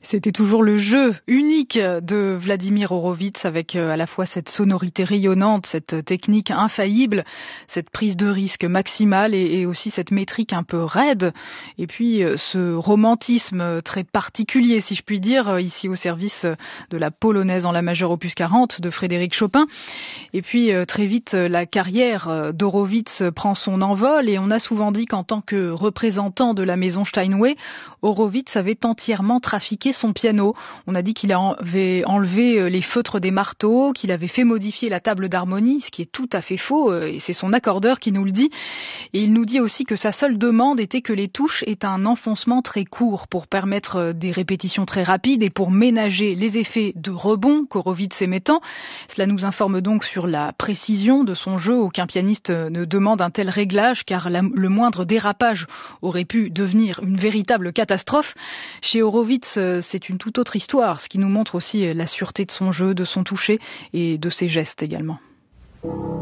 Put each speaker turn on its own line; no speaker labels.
C'était toujours le jeu unique de Vladimir Horowitz avec à la fois cette sonorité rayonnante, cette technique infaillible, cette prise de risque maximale et aussi cette métrique un peu raide. Et puis ce romantisme très particulier, si je puis dire, ici au service de la polonaise en la majeure opus 40 de Frédéric Chopin. Et puis très vite, la carrière d'Horowitz prend son envol et on a souvent dit qu'en tant que représentant de la maison Steinway, Horowitz avait entièrement trafiqué son piano. On a dit qu'il avait enlevé les feutres des marteaux, qu'il avait fait modifier la table d'harmonie, ce qui est tout à fait faux, et c'est son accordeur qui nous le dit. Et il nous dit aussi que sa seule demande était que les touches aient un enfoncement très court pour permettre des répétitions très rapides et pour ménager les effets de rebond qu'Horowitz aimait tant. Cela nous informe donc sur la précision de son jeu. Aucun pianiste ne demande un tel réglage car le moindre dérapage aurait pu devenir une véritable catastrophe. Chez Horowitz, c'est une toute autre histoire, ce qui nous montre aussi la sûreté de son jeu, de son toucher et de ses gestes également.